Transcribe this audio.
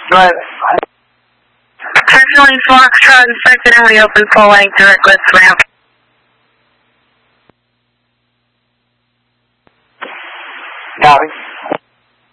Right. Personally, Foxtrot inspected and we open full length direct list ramp. Copy.